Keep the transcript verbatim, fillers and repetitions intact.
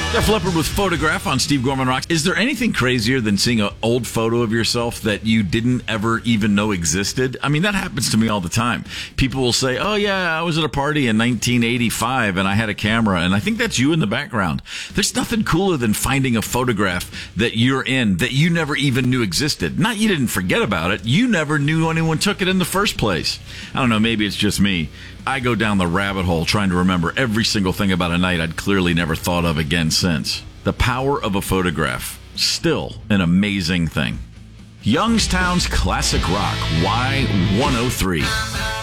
Def Leppard with Photograph on Steve Gorman Rocks. Is there anything crazier than seeing an old photo of yourself that you didn't ever even know existed? I mean, that happens to me all the time. People will say, oh, yeah, I was at a party in nineteen eighty-five and I had a camera, and I think that's you in the background. There's nothing cooler than finding a photograph that you're in that you never even knew existed. Not you didn't forget about it. You never knew anyone took it in the first place. I don't know, maybe it's just me. I go down the rabbit hole trying to remember every single thing about a night I'd clearly never thought of again since. The power of a photograph. Still an amazing thing. Youngstown's Classic Rock, Y one oh three.